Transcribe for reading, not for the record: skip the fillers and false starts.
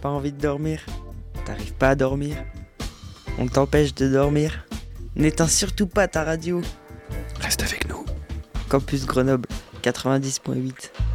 pas envie de dormir? T'arrives pas à dormir? On t'empêche de dormir? N'éteins surtout pas ta radio. Reste avec nous. Campus Grenoble 90.8.